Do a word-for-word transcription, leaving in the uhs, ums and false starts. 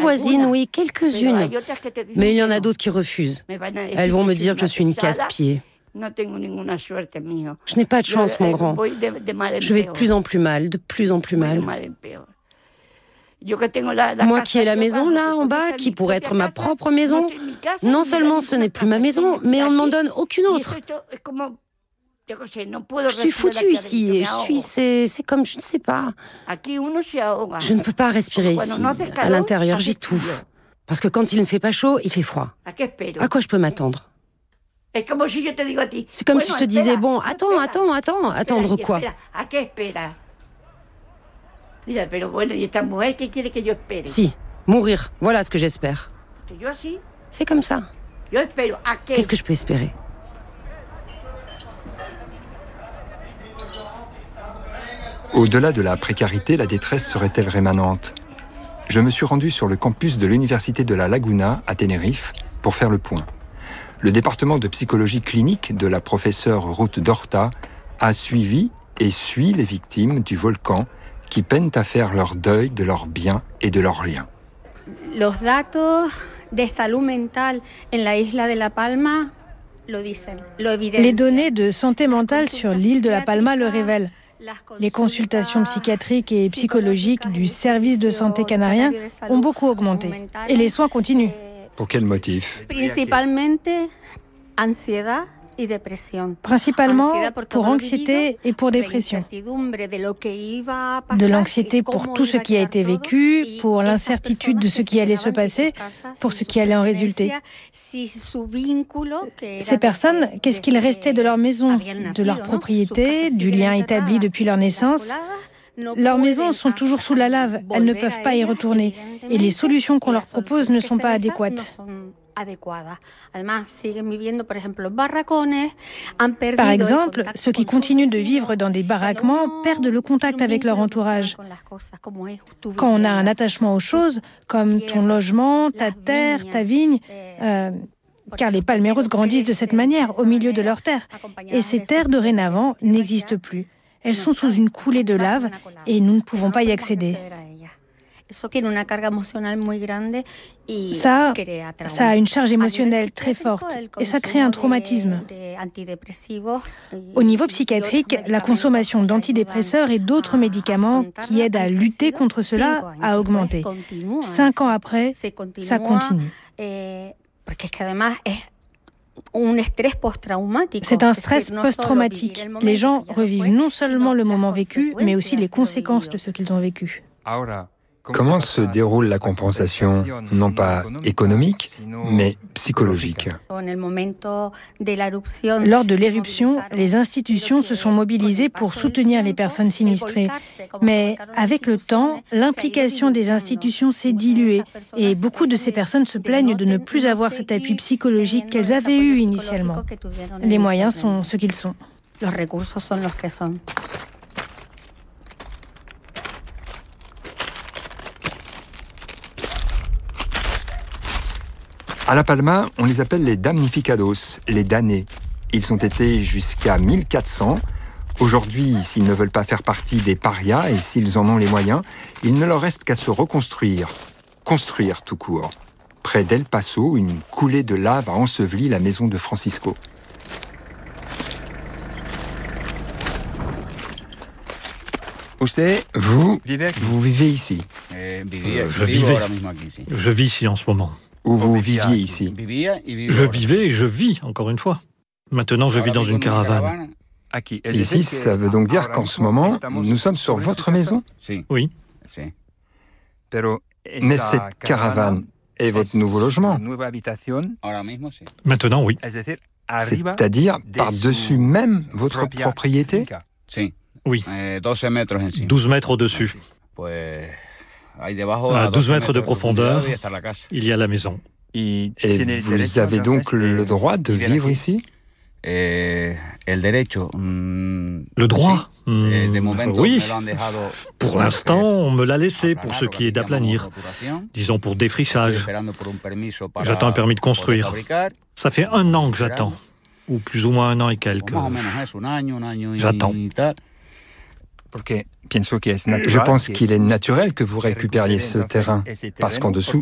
voisines, oui, quelques-unes. Mais il y en a d'autres qui refusent. Elles vont me dire que je suis une casse-pied. Je n'ai pas de chance, mon grand. Je vais de plus en plus mal, de plus en plus mal. Moi qui ai la maison là en bas, qui pourrait être ma propre maison, non seulement ce n'est plus ma maison, mais on ne m'en donne aucune autre. Je suis foutue ici et je suis, c'est, c'est comme, je ne sais pas. Je ne peux pas respirer ici. À l'intérieur, j'étouffe. Parce que quand il ne fait pas chaud, il fait froid. À quoi je peux m'attendre ? C'est comme si je te disais, bon, attends, attends, attends, attendre quoi ? Si, mourir, voilà ce que j'espère. C'est comme ça. Qu'est-ce que je peux espérer ? Au-delà de la précarité, la détresse serait-elle rémanente ? Je me suis rendu sur le campus de l'Université de la Laguna, à Tenerife, pour faire le point. Le département de psychologie clinique de la professeure Ruth Dorta a suivi et suit les victimes du volcan qui peinent à faire leur deuil de leurs biens et de leurs liens. Los datos de salud mental en la isla de La Palma lo dicen, lo evidencian. Les données de santé mentale sur l'île de La Palma le révèlent. Les consultations psychiatriques et psychologiques du service de santé canarien ont beaucoup augmenté. Et les soins continuent. Pour quel motif ? Principalement pour anxiété et pour dépression. De l'anxiété pour tout ce qui a été vécu, pour l'incertitude de ce qui allait se passer, pour ce qui allait en résulter. Ces personnes, qu'est-ce qu'il restait de leur maison, de leur propriété, du lien établi depuis leur naissance ? Leurs maisons sont toujours sous la lave, elles ne peuvent pas y retourner. Et les solutions qu'on leur propose ne sont pas adéquates. Par exemple, ceux qui continuent de vivre dans des baraquements perdent le contact avec leur entourage. Quand on a un attachement aux choses, comme ton logement, ta terre, ta vigne, euh, car les palméros grandissent de cette manière, au milieu de leurs terres. Et ces terres, dorénavant, n'existent plus. Elles sont sous une coulée de lave et nous ne pouvons pas y accéder. Ça, ça a une charge émotionnelle très forte et ça crée un traumatisme. Au niveau psychiatrique, la consommation d'antidépresseurs et d'autres médicaments qui aident à lutter contre cela a augmenté. Cinq ans après, ça continue. C'est un stress post-traumatique. Les gens revivent non seulement le moment vécu, mais aussi les conséquences de ce qu'ils ont vécu. Comment se déroule la compensation, non pas économique, mais psychologique ? Lors de l'éruption, les institutions se sont mobilisées pour soutenir les personnes sinistrées. Mais avec le temps, l'implication des institutions s'est diluée et beaucoup de ces personnes se plaignent de ne plus avoir cet appui psychologique qu'elles avaient eu initialement. Les moyens sont ce qu'ils sont. À La Palma, on les appelle les damnificados, les damnés. Ils ont été jusqu'à mille quatre cents. Aujourd'hui, s'ils ne veulent pas faire partie des parias et s'ils en ont les moyens, il ne leur reste qu'à se reconstruire. Construire tout court. Près d'El Paso, une coulée de lave a enseveli la maison de Francisco. Vous, vous vivez ici. Euh, je vivais. Je vis ici en ce moment. Où vous viviez ici. Je vivais et je vis, encore une fois. Maintenant, je vis dans une caravane. Ici, ça veut donc dire qu'en ce moment, nous sommes sur votre maison ? Oui. Mais cette caravane est votre nouveau logement ? Maintenant, oui. C'est-à-dire par-dessus même votre propriété ? Oui. douze mètres au-dessus. À douze mètres de profondeur, il y a la maison. Et vous avez donc le droit de vivre ici ? Le droit ? Mmh, oui. Pour l'instant, on me l'a laissé pour ce qui est d'aplanir. Disons pour défrichage. J'attends un permis de construire. Ça fait un an que j'attends. Ou plus ou moins un an et quelques. J'attends. Je pense qu'il est naturel que vous récupériez ce terrain, parce qu'en dessous,